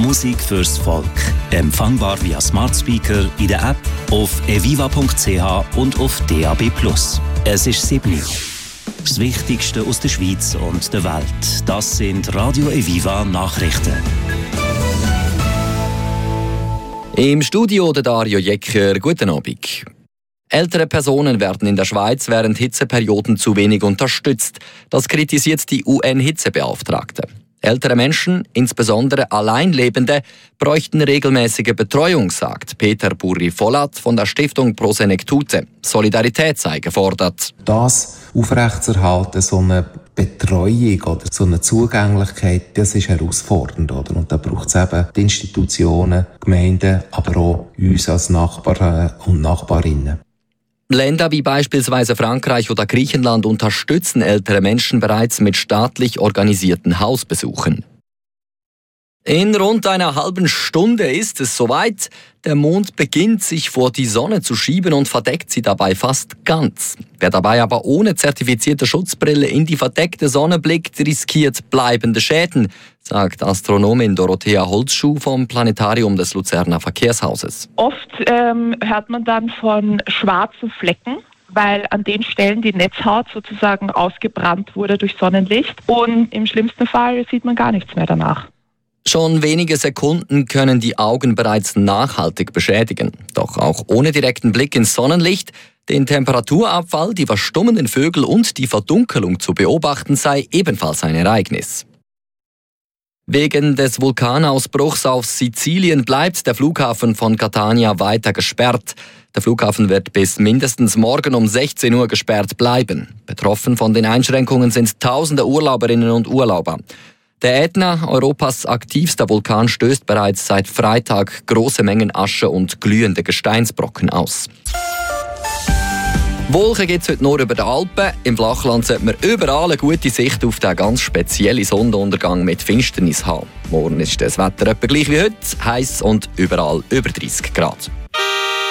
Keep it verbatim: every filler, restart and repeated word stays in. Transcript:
Musik fürs Volk. Empfangbar via Smart Speaker, in der App, auf eviva punkt c h und auf D A B plus. Es ist sieben Uhr. Das Wichtigste aus der Schweiz und der Welt. Das sind Radio Eviva Nachrichten. Im Studio der Dario Jecker. Guten Abend. Ältere Personen werden in der Schweiz während Hitzeperioden zu wenig unterstützt. Das kritisiert die U N-Hitzebeauftragte. Ältere Menschen, insbesondere Alleinlebende, bräuchten regelmäßige Betreuung, sagt Peter Burri-Vollat von der Stiftung Pro Senectute. Solidarität sei gefordert. Das aufrechtzuerhalten, so eine Betreuung oder so eine Zugänglichkeit, das ist herausfordernd. Oder? Und da braucht es eben die Institutionen, Gemeinden, aber auch uns als Nachbarn und Nachbarinnen. Länder wie beispielsweise Frankreich oder Griechenland unterstützen ältere Menschen bereits mit staatlich organisierten Hausbesuchen. In rund einer halben Stunde ist es soweit. Der Mond beginnt sich vor die Sonne zu schieben und verdeckt sie dabei fast ganz. Wer dabei aber ohne zertifizierte Schutzbrille in die verdeckte Sonne blickt, riskiert bleibende Schäden, sagt Astronomin Dorothea Holzschuh vom Planetarium des Luzerner Verkehrshauses. Oft ähm, hört man dann von schwarzen Flecken, weil an den Stellen die Netzhaut sozusagen ausgebrannt wurde durch Sonnenlicht. Und im schlimmsten Fall sieht man gar nichts mehr danach. Schon wenige Sekunden können die Augen bereits nachhaltig beschädigen. Doch auch ohne direkten Blick ins Sonnenlicht, den Temperaturabfall, die verstummenden Vögel und die Verdunkelung zu beobachten sei ebenfalls ein Ereignis. Wegen des Vulkanausbruchs auf Sizilien bleibt der Flughafen von Catania weiter gesperrt. Der Flughafen wird bis mindestens morgen um sechzehn Uhr gesperrt bleiben. Betroffen von den Einschränkungen sind tausende Urlauberinnen und Urlauber. Der Ätna, Europas aktivster Vulkan, stößt bereits seit Freitag große Mengen Asche und glühende Gesteinsbrocken aus. Wolken gibt es heute nur über den Alpen. Im Flachland sollte man überall eine gute Sicht auf den ganz speziellen Sonnenuntergang mit Finsternis haben. Morgen ist das Wetter etwa gleich wie heute, heiß und überall über dreißig Grad.